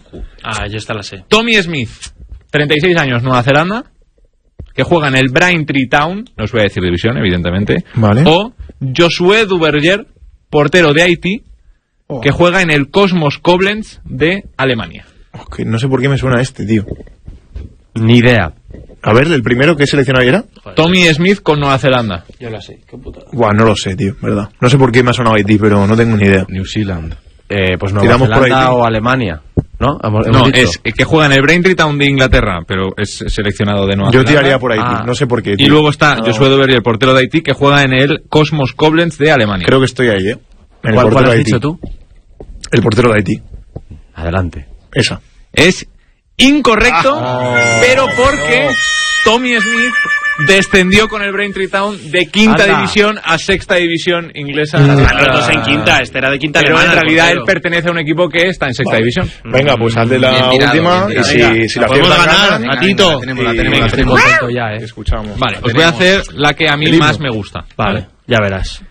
Ya está la sé. Tommy Smith, 36 años, Nueva Zelanda, que juega en el Braintree Town, no os voy a decir división, evidentemente. Vale. O Josué Duverger, portero de Haití, que juega en el Cosmos Koblenz de Alemania. Okay, no sé por qué me suena tío. Ni idea. A ver, ¿el primero que seleccionado era? Tommy Smith con Nueva Zelanda. Yo la sé, qué putada. Buah, no lo sé, tío, verdad. No sé por qué me ha sonado Haití, pero no tengo ni idea. New Zealand. Pues Nueva Zelanda o Alemania, ¿no? No, es que juega en el Braintree Town de Inglaterra, pero es seleccionado de Nueva Zelanda. Yo tiraría por Haití, no sé por qué, tío. Y luego está Josué Duverger, el portero de Haití, que juega en el Cosmos Koblenz de Alemania. Creo que estoy ahí, En ¿Cuál has dicho tú? El portero de Haití. Adelante. Esa. Es incorrecto, pero porque Tommy Smith descendió con el Braintree Town de quinta división a sexta división inglesa. Los en quinta, este era de quinta pero alemana. En realidad él pertenece a un equipo que está en sexta división. Venga, pues haz de la última y si la podemos ganar, ganas, a Tito. La tenemos, estoy contento ya, Escuchamos. Vale, os voy a hacer la que a mí más me gusta. Vale, ya verás.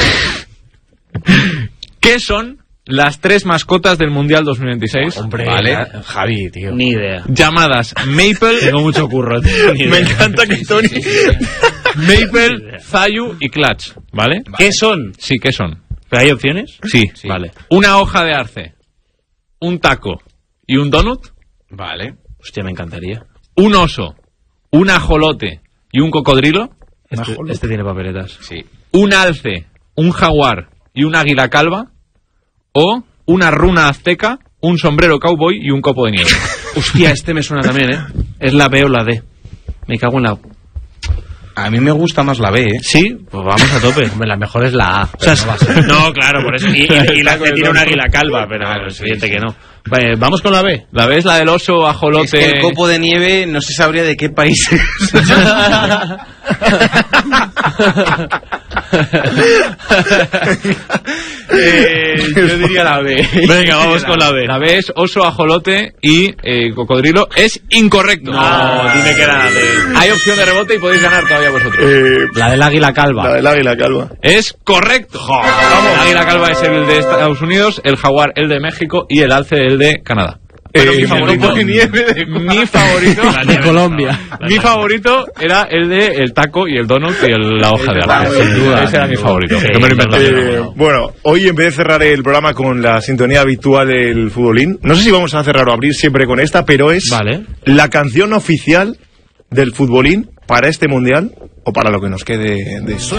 ¿Qué son las 3 mascotas del Mundial 2026? Hombre, vale. Javi, tío. Ni idea. Llamadas Maple. Tengo mucho curro, tío. Me encanta que Tony... Maple, Zayu y Clutch, ¿vale? ¿Qué son? Sí, ¿qué son? ¿Pero hay opciones? Sí. Vale. Una hoja de arce, un taco y un donut. Vale. Hostia, me encantaría. Un oso, un ajolote y un cocodrilo. Este tiene papeletas. Sí. Un alce, un jaguar y un águila calva. O una runa azteca, un sombrero cowboy y un copo de nieve. Hostia, este me suena también, ¿Es la B o la D? Me cago en la... A mí me gusta más la B, Sí, pues vamos a tope. Hombre, la mejor es la A. O sea, no, claro, por eso. Y la C tiene un águila calva, pero es evidente que no. Vale, vamos con la B. La B es la del oso, ajolote... Es que el copo de nieve no se sabría de qué país es. Yo diría la B. Venga, vamos con la B. La B es oso, ajolote y cocodrilo. Es incorrecto. No, dime que era la B. Hay opción de rebote y podéis ganar todavía vosotros. La del águila calva. La del águila calva. Es correcto. Vamos. El águila calva es el de Estados Unidos, el jaguar el de México y el alce el de Canadá. Pero mi favorito, De Colombia. Mi favorito era el de el taco y el donut y la hoja de arce. Sin duda. Ese era mi favorito. Sí, Yo me lo inventé. Bueno, hoy en vez de cerrar el programa con la sintonía habitual del futbolín, no sé si vamos a cerrar o abrir siempre con esta, pero es la canción oficial del futbolín para este mundial o para lo que nos quede de eso.